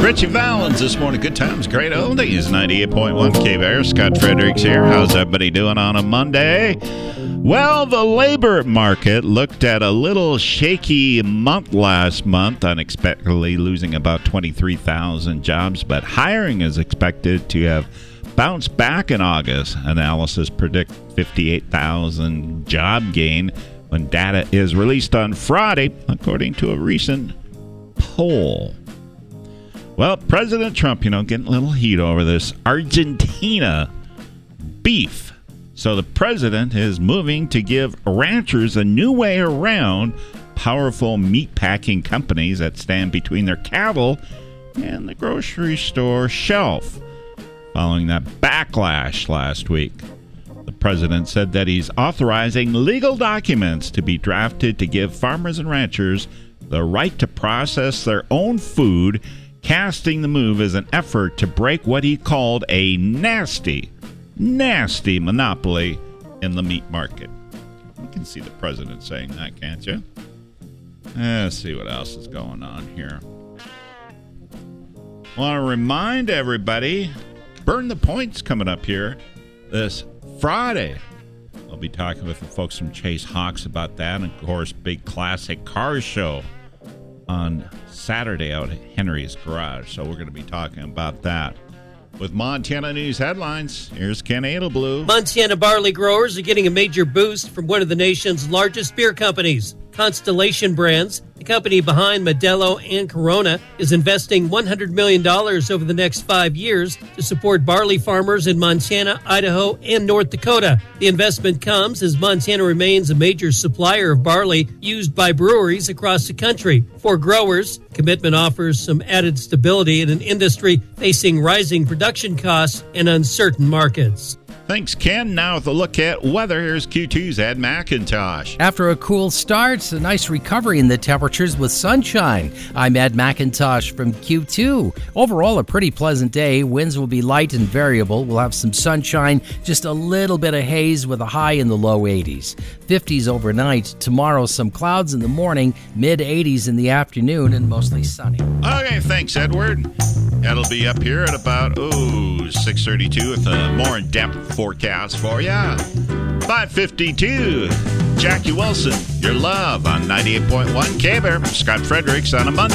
Richie Valens this morning. Good times, great oldies. 98.1 K-Bear. Scott Fredericks here. How's everybody doing on a Monday? Well, the labor market looked at a little shaky month last month, unexpectedly losing about 23,000 jobs, but hiring is expected to have bounced back in August. Analysis predict 58,000 job gain when data is released on Friday, according to a recent poll. Well, President Trump, getting a little heat over this Argentina beef. So the president is moving to give ranchers a new way around powerful meatpacking companies that stand between their cattle and the grocery store shelf. Following that backlash last week, the president said that he's authorizing legal documents to be drafted to give farmers and ranchers the right to process their own food, casting the move as an effort to break what he called a nasty monopoly in the meat market. You can see the president saying that, can't you? Let's see what else is going on here. Want to remind everybody, Burn the Point's coming up here this Friday. I'll be talking with the folks from Chase Hawks about that, and of course, big classic car show on Saturday out at Henry's Garage. So we're going to be talking about that. With Montana News headlines, here's Ken Adelblue. Montana barley growers are getting a major boost from one of the nation's largest beer companies, Constellation Brands. The company behind Modelo and Corona is investing $100 million over the next 5 years to support barley farmers in Montana, Idaho, and North Dakota. The investment comes as Montana remains a major supplier of barley used by breweries across the country. For growers, commitment offers some added stability in an industry facing rising production costs and uncertain markets. Thanks, Ken. Now with a look at weather, here's Q2's Ed McIntosh. After a cool start, a nice recovery in the temperatures with sunshine. I'm Ed McIntosh from Q2. Overall, a pretty pleasant day. Winds will be light and variable. We'll have some sunshine, just a little bit of haze with a high in the low 80s. 50s overnight. Tomorrow, some clouds in the morning, mid 80s in the afternoon, and mostly sunny. Okay, thanks, Edward. That'll be up here at about 6:32 with a more in-depth forecast for you. 5:52. Jackie Wilson, Your Love on 98.1 K-Bear. Scott Fredericks on a Monday.